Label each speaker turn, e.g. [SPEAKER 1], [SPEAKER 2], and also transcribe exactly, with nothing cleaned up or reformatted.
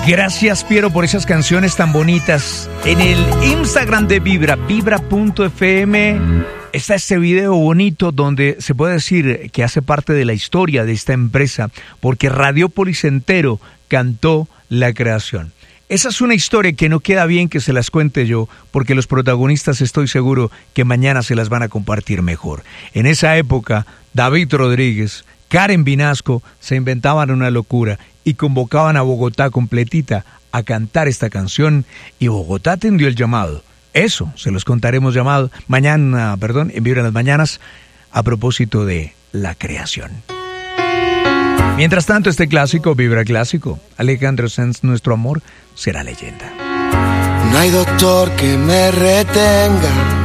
[SPEAKER 1] Gracias, Piero, por esas canciones tan bonitas. En el Instagram de Vibra, vibra punto f m, está este video bonito donde se puede decir que hace parte de la historia de esta empresa, porque Radiópolis entero cantó la creación. Esa es una historia que no queda bien que se las cuente yo, porque los protagonistas estoy seguro que mañana se las van a compartir mejor. En esa época, David Rodríguez, Karen Vinasco se inventaban una locura y convocaban a Bogotá completita a cantar esta canción, y Bogotá atendió el llamado. Eso se los contaremos llamado mañana, perdón, en Vibra en las Mañanas, a propósito de la creación. Mientras tanto, este clásico, Vibra Clásico, Alejandro Sanz, Nuestro Amor será leyenda.
[SPEAKER 2] No hay doctor que me retenga,